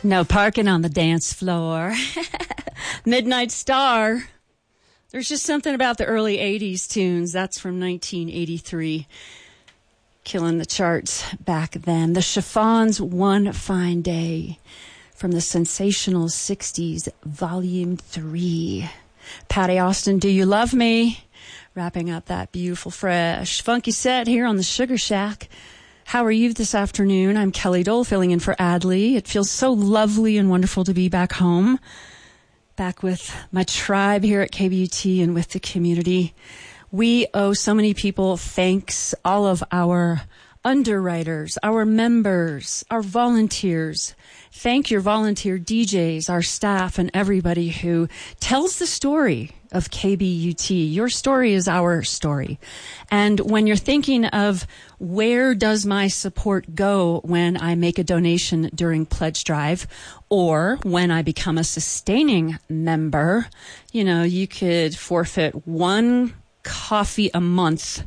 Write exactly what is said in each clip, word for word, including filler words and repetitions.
No parking on the dance floor. Midnight Star. There's just something about the early eighties tunes. That's from nineteen eighty-three. Killing the charts back then. The Chiffons, One Fine Day. From the Sensational sixties, Volume three. Patty Austin, Do You Love Me? Wrapping up that beautiful, fresh, funky set here on the Sugar Shack. How are you this afternoon? I'm Kelly Dole, filling in for Adley. It feels so lovely and wonderful to be back home, back with my tribe here at K B U T and with the community. We owe so many people thanks, all of our underwriters, our members, our volunteers. Thank your volunteer D Js, our staff, and everybody who tells the story of K B U T. Your story is our story. And when you're thinking of where does my support go when I make a donation during Pledge Drive or when I become a sustaining member, you know, you could forfeit one coffee a month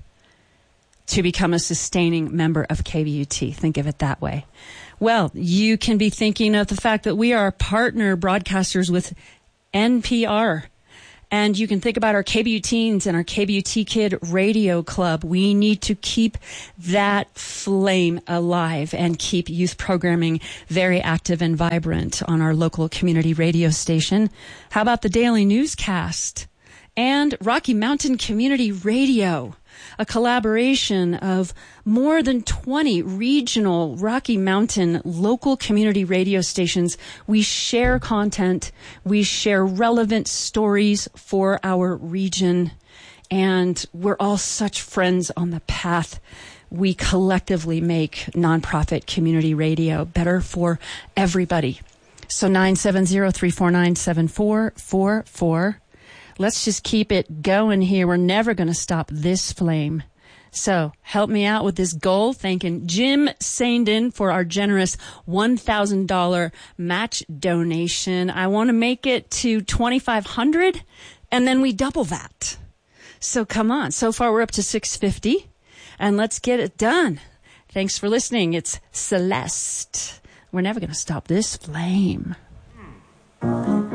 to become a sustaining member of K B U T. Think of it that way. Well, you can be thinking of the fact that we are partner broadcasters with N P R. And you can think about our K B U Teens and our K B U T Kid Radio Club. We need to keep that flame alive and keep youth programming very active and vibrant on our local community radio station. How about the daily newscast? And Rocky Mountain Community Radio, a collaboration of more than twenty regional Rocky Mountain local community radio stations. We share content, we share relevant stories for our region, and we're all such friends on the path. We collectively make nonprofit community radio better for everybody. So nine seven zero, three four nine, seven four four four. Let's just keep it going here. We're never going to stop this flame. So help me out with this goal. Thanking Jim Sandin for our generous one thousand dollars match donation. I want to make it to twenty-five hundred dollars and then we double that. So come on. So far we're up to six hundred fifty dollars and let's get it done. Thanks for listening. It's Celeste. We're never going to stop this flame.